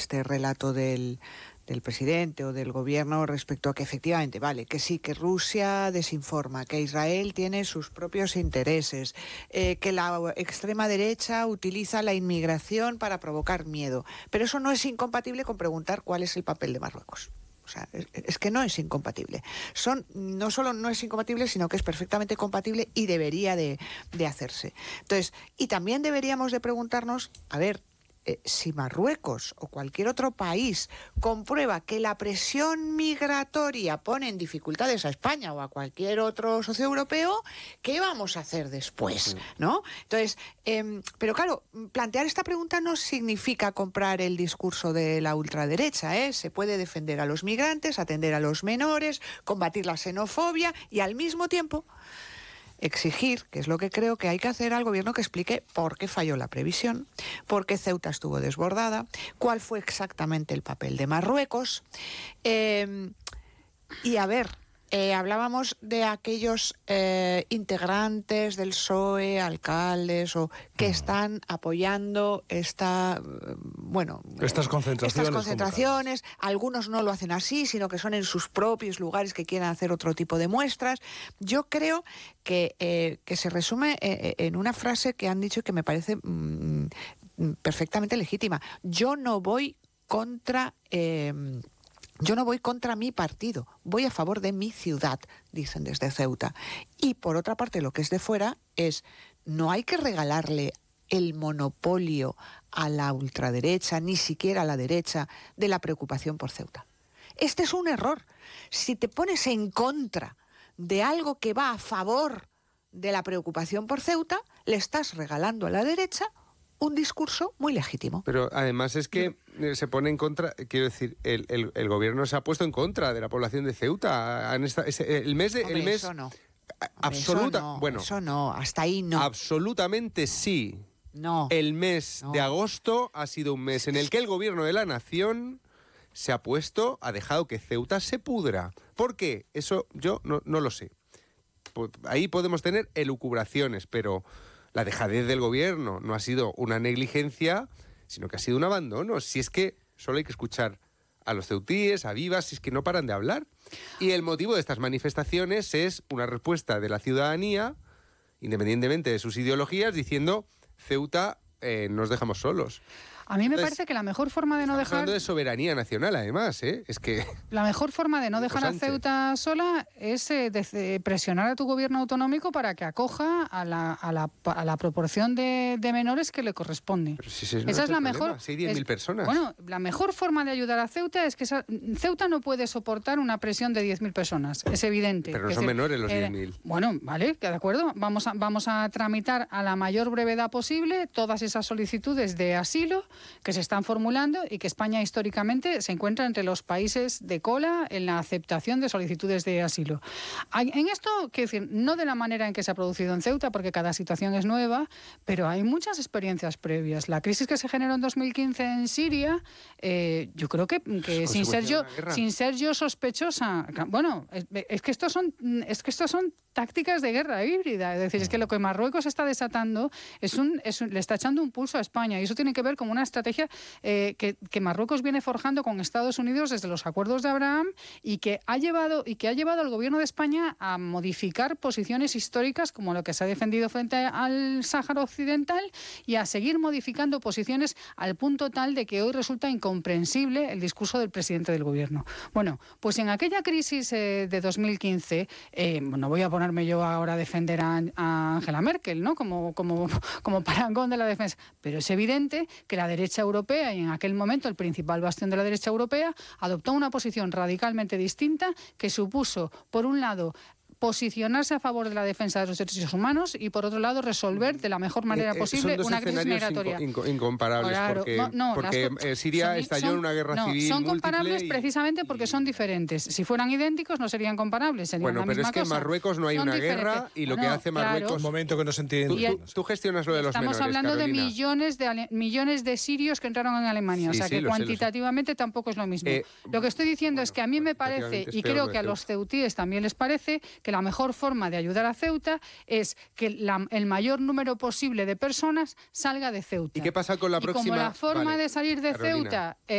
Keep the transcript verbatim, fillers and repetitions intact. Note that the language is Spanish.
este relato del, del presidente o del gobierno respecto a que efectivamente, vale, que sí, que Rusia desinforma, que Israel tiene sus propios intereses, eh, que la extrema derecha utiliza la inmigración para provocar miedo. Pero eso no es incompatible con preguntar cuál es el papel de Marruecos. O sea, es, es que no es incompatible. Son, no solo no es incompatible, sino que es perfectamente compatible y debería de, de hacerse. Entonces, y también deberíamos de preguntarnos, a ver, eh, si Marruecos o cualquier otro país comprueba que la presión migratoria pone en dificultades a España o a cualquier otro socio europeo, ¿qué vamos a hacer después? ¿No? Entonces, eh, pero claro, plantear esta pregunta no significa comprar el discurso de la ultraderecha, ¿eh? Se puede defender a los migrantes, atender a los menores, combatir la xenofobia y al mismo tiempo exigir, que es lo que creo que hay que hacer, al gobierno que explique por qué falló la previsión, por qué Ceuta estuvo desbordada, cuál fue exactamente el papel de Marruecos. Eh, y a ver, eh, hablábamos de aquellos eh, integrantes del P S O E, alcaldes, o que están apoyando esta, bueno, estas concentraciones. Estas concentraciones. Algunos no lo hacen así, sino que son en sus propios lugares que quieren hacer otro tipo de muestras. Yo creo que, eh, que se resume eh, en una frase que han dicho y que me parece mm, perfectamente legítima. Yo no voy contra... Eh, Yo no voy contra mi partido, voy a favor de mi ciudad, dicen desde Ceuta. Y por otra parte, lo que es de fuera es, no hay que regalarle el monopolio a la ultraderecha, ni siquiera a la derecha, de la preocupación por Ceuta. Este es un error. Si te pones en contra de algo que va a favor de la preocupación por Ceuta, le estás regalando a la derecha un discurso muy legítimo. Pero además es que se pone en contra, quiero decir, el, el, el gobierno se ha puesto en contra de la población de Ceuta. En esta, el mes de, Hombre, el mes eso no. absoluta, eso no, bueno, eso no, hasta ahí no. Absolutamente sí. No. El mes no. de agosto ha sido un mes en el que el gobierno de la nación se ha puesto, ha dejado que Ceuta se pudra. ¿Por qué? Eso yo no, no lo sé. Ahí podemos tener elucubraciones, pero la dejadez del gobierno no ha sido una negligencia, sino que ha sido un abandono. Si es que solo hay que escuchar a los ceutíes, a Vivas, si es que no paran de hablar. Y el motivo de estas manifestaciones es una respuesta de la ciudadanía, independientemente de sus ideologías, diciendo Ceuta, eh, nos dejamos solos. A mí me Entonces, parece que la mejor forma de no estamos dejar... hablando de soberanía nacional, además, ¿eh? Es que... La mejor forma de no dejar a Ceuta sola es eh, de, de presionar a tu gobierno autonómico para que acoja a la, a la, a la proporción de, de menores que le corresponde. Pero si ese no esa es es la el mejor... problema, si hay diez mil personas. Bueno, la mejor forma de ayudar a Ceuta es que esa, Ceuta no puede soportar una presión de diez mil personas, es evidente. Pero no es son decir, menores los eh, diez mil. Bueno, vale, de acuerdo. Vamos a, vamos a tramitar a la mayor brevedad posible todas esas solicitudes de asilo que se están formulando y que España históricamente se encuentra entre los países de cola en la aceptación de solicitudes de asilo. En esto, quiero decir, no de la manera en que se ha producido en Ceuta, porque cada situación es nueva, pero hay muchas experiencias previas. La crisis que se generó en dos mil quince en Siria, eh, yo creo que, que sin ser yo, sin ser yo sospechosa, bueno, es, es que estos son, es que estos son tácticas de guerra híbrida. Es decir, es que lo que Marruecos está desatando es un, es un, le está echando un pulso a España, y eso tiene que ver con una estrategia eh, que, que Marruecos viene forjando con Estados Unidos desde los acuerdos de Abraham, y que ha llevado y que ha llevado al gobierno de España a modificar posiciones históricas como lo que se ha defendido frente al Sáhara Occidental, y a seguir modificando posiciones al punto tal de que hoy resulta incomprensible el discurso del presidente del gobierno. Bueno, pues en aquella crisis eh, de dos mil quince, eh, no voy a ponerme yo ahora a defender a, a Angela Merkel, ¿no? Como, como, como parangón de la defensa, pero es evidente que la derecha europea, y en aquel momento el principal bastión de la derecha europea, adoptó una posición radicalmente distinta que supuso, por un lado, posicionarse a favor de la defensa de los derechos humanos, y por otro lado resolver de la mejor manera eh, eh, posible una crisis migratoria. Inco, inco, incomparables, claro, porque, no, no, porque las, eh, Siria son, estalló son, en una guerra no, civil son comparables y, precisamente porque son diferentes. Si fueran idénticos no serían comparables, serían bueno, la pero misma es que cosa. en Marruecos no hay son una diferentes. guerra, y lo bueno, que hace Marruecos... claro. Un momento que no se entiende. Tú, tú gestionas lo de los Estamos menores, hablando Carolina. de millones de ale, millones de sirios que entraron en Alemania, Sí, o sea sí, que lo sé, cuantitativamente lo sé. tampoco es lo mismo. Eh, lo que estoy diciendo bueno, es que a mí me parece, y creo que a los ceutíes también les parece, que la mejor forma de ayudar a Ceuta es que la, el mayor número posible de personas salga de Ceuta. ¿Y qué pasa con la y próxima? Como la forma vale, de salir de Carolina. Ceuta... Eh,